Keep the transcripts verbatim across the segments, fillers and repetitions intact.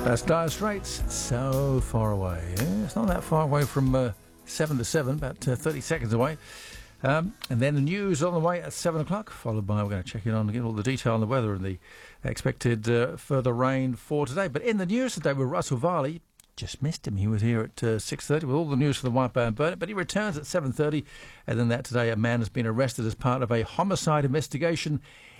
That's Dire Straits, So Far Away. Yeah, it's not that far away from uh, seven to seven, about uh, thirty seconds away. Um, and then the news on the way at seven o'clock, followed by, we're going to check in on and get all the detail on the weather and the expected uh, further rain for today. But in the news today with Russell Varley, just missed him. He was here at uh, six thirty with all the news for the White Band Burnett, but he returns at seven thirty. And then that today, a man has been arrested as part of a homicide investigation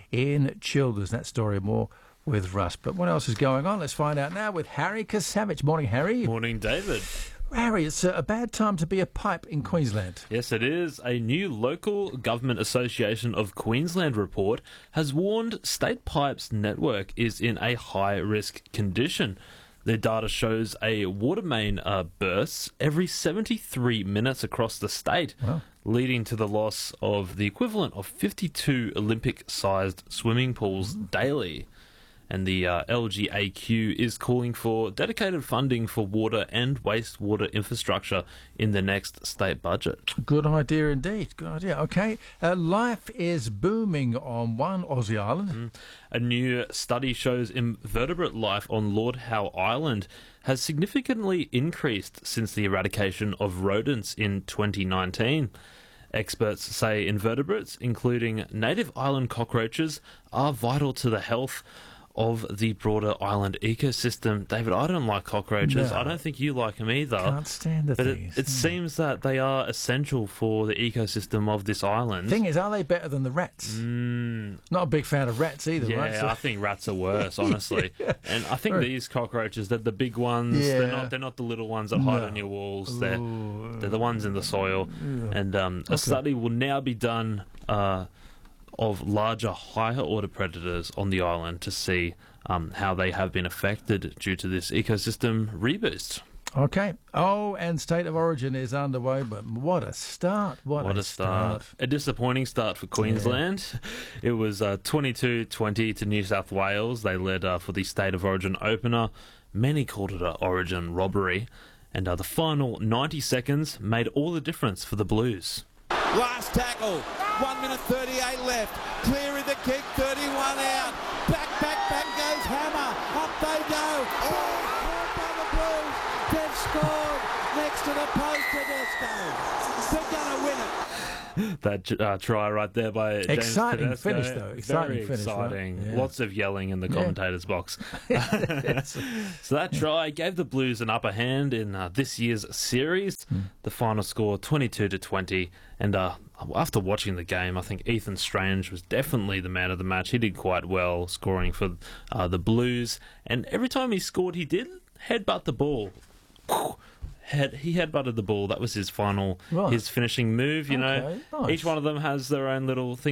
in Childers. That story more with Russ. But what else is going on? Let's find out now with Harry Kasavich. Morning, Harry. Morning, David. Harry, it's a bad time to be a pipe in Queensland. Yes, it is. A new Local Government Association of Queensland report has warned State Pipe's network is in a high-risk condition. Their data shows a water main uh, bursts every seventy-three minutes across the state, Wow. leading to the loss of the equivalent of fifty-two Olympic-sized swimming pools daily. And the uh, L G A Q is calling for dedicated funding for water and wastewater infrastructure in the next state budget. Good idea indeed. Good idea. Okay. Uh, life is booming on one Aussie island. Mm. A new study shows invertebrate life on Lord Howe Island has significantly increased since the eradication of rodents in twenty nineteen. Experts say invertebrates, including native island cockroaches, are vital to the health of the broader island ecosystem. David, I don't like cockroaches. No. I don't think you like them either. Can't stand the But things. it, it seems that they are essential for the ecosystem of this island. Thing is, are they better than the rats? Mm, Not a big fan of rats either, yeah, right? So- I think rats are worse, honestly. Yeah. And I think Right. these cockroaches, they're the big ones. Yeah. They're not. They're not the little ones that hide No. on your walls. They're Ooh. they're the ones in the soil. And um, a Okay. study will now be done uh, of larger, higher order predators on the island to see um, how they have been affected due to this ecosystem reboost. Okay. Oh, and State of Origin is underway, but what a start. What, What a start. A disappointing start for Queensland. It was uh, twenty-two twenty to New South Wales. They led uh, for the State of Origin opener. Many called it an Origin robbery. And uh, the final ninety seconds made all the difference for the Blues. Last tackle, one minute thirty-eight left. Clear in the kick, thirty-one out. Back, back, back goes Hammer. Up they go. Oh, caught by the Blues. They've scored next to the post Tedesco. They're going to win it. That uh, try right there by James Exciting Tedesco. finish, though. Exciting Very finish, right? exciting. Yeah. Lots of yelling in the commentator's box. So that try gave the Blues an upper hand in uh, this year's series. Mm. The final score twenty-two to twenty. And uh, after watching the game, I think Ethan Strange was definitely the man of the match. He did quite well scoring for uh, the Blues. And every time he scored, he did headbutt the ball. Head, he headbutted the ball. That was his final, Right. his finishing move. You know, Okay, nice. each one of them has their own little thing